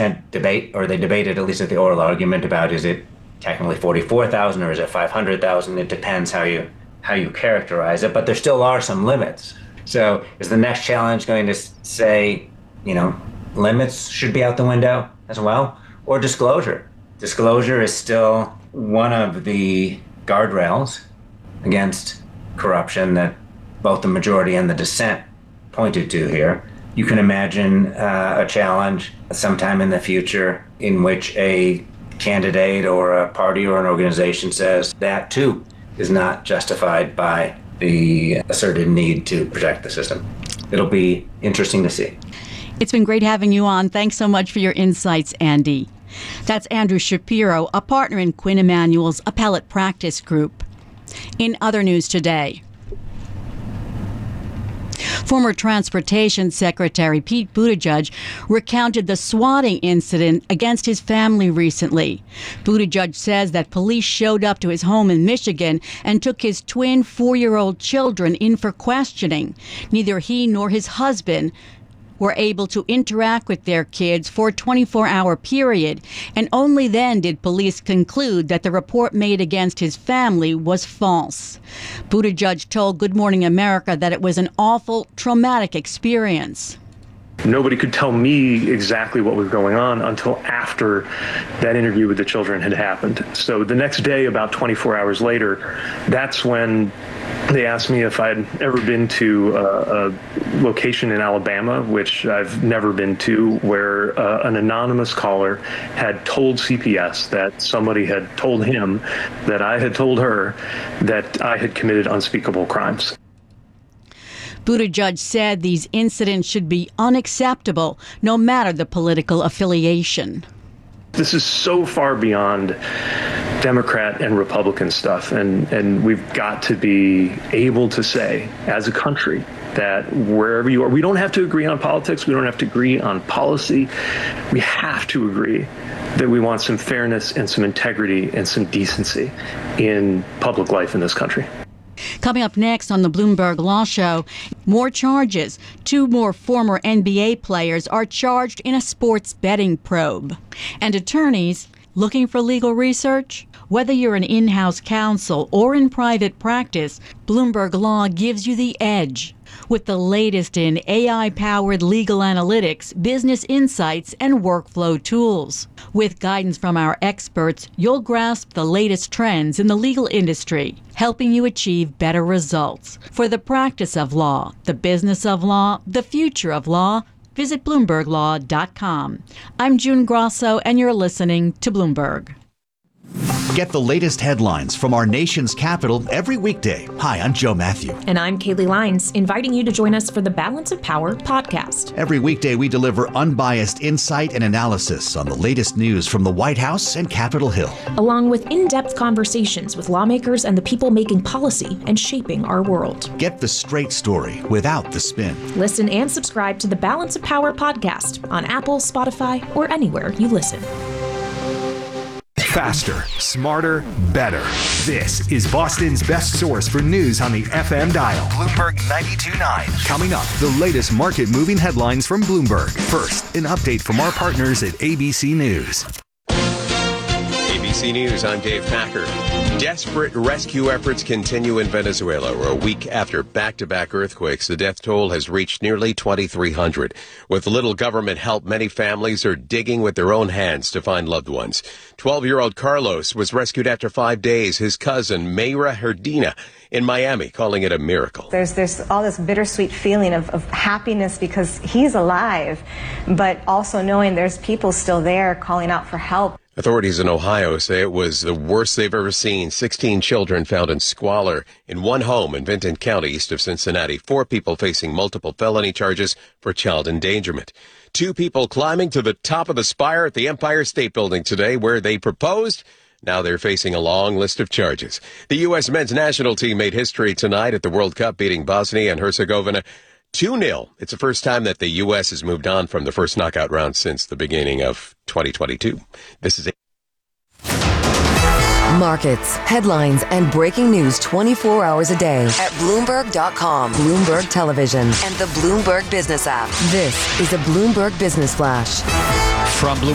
debate, or they debated at least at the oral argument about, is it technically 44,000 or is it 500,000? It depends how you characterize it, but there still are some limits. So is the next challenge going to say, limits should be out the window as well, or disclosure? Disclosure is still one of the guardrails against corruption that both the majority and the dissent pointed to here. You can imagine a challenge sometime in the future in which a candidate or a party or an organization says that too is not justified by the asserted need to protect the system. It'll be interesting to see. It's been great having you on. Thanks so much for your insights, Andy. That's Andrew Shapiro, a partner in Quinn Emanuel's Appellate Practice Group. In other news today, former Transportation Secretary Pete Buttigieg recounted the swatting incident against his family recently. Buttigieg says that police showed up to his home in Michigan and took his twin 4-year-old children in for questioning. Neither he nor his husband were able to interact with their kids for a 24-hour period, and only then did police conclude that the report made against his family was false. Buttigieg told Good Morning America that it was an awful, traumatic experience. Nobody could tell me exactly what was going on until after that interview with the children had happened. So the next day, about 24 hours later, that's when they asked me if I'd ever been to a location in Alabama, which I've never been to, where an anonymous caller had told CPS that somebody had told him that I had told her that I had committed unspeakable crimes. Buttigieg said these incidents should be unacceptable, no matter the political affiliation. This is so far beyond Democrat and Republican stuff, and we've got to be able to say, as a country, that wherever you are, we don't have to agree on politics, we don't have to agree on policy, we have to agree that we want some fairness and some integrity and some decency in public life in this country. Coming up next on the Bloomberg Law Show, more charges. 2 more former NBA players are charged in a sports betting probe. And attorneys looking for legal research? Whether you're an in-house counsel or in private practice, Bloomberg Law gives you the edge. With the latest in AI-powered legal analytics, business insights, and workflow tools. With guidance from our experts, you'll grasp the latest trends in the legal industry, helping you achieve better results. For the practice of law, the business of law, the future of law, visit BloombergLaw.com. I'm June Grosso, and you're listening to Bloomberg. Get the latest headlines from our nation's capital every weekday. Hi, I'm Joe Matthew. And I'm Kaylee Lyons, inviting you to join us for the Balance of Power podcast. Every weekday, we deliver unbiased insight and analysis on the latest news from the White House and Capitol Hill, along with in-depth conversations with lawmakers and the people making policy and shaping our world. Get the straight story without the spin. Listen and subscribe to the Balance of Power podcast on Apple, Spotify, or anywhere you listen. Faster, smarter, better. This is Boston's best source for news on the FM dial. Bloomberg 92.9. Coming up, the latest market-moving headlines from Bloomberg. First, an update from our partners at ABC News. ABC News, I'm Dave Packer. Desperate rescue efforts continue in Venezuela. A week after back-to-back earthquakes, the death toll has reached nearly 2,300. With little government help, many families are digging with their own hands to find loved ones. 12-year-old Carlos was rescued after 5 days. His cousin, Mayra Herdina, in Miami, calling it a miracle. There's all this bittersweet feeling of happiness because he's alive, but also knowing there's people still there calling out for help. Authorities in Ohio say it was the worst they've ever seen. 16 children found in squalor in one home in Vinton County, east of Cincinnati. 4 people facing multiple felony charges for child endangerment. 2 people climbing to the top of the spire at the Empire State Building today, where they proposed. Now they're facing a long list of charges. The U.S. men's national team made history tonight at the World Cup, beating Bosnia and Herzegovina 2-0. It's the first time that the U.S. has moved on from the first knockout round since the beginning of 2022. This is markets, headlines, and breaking news 24 hours a day at Bloomberg.com, Bloomberg Television, and the Bloomberg Business app. This is a Bloomberg Business Flash. From Bloomberg.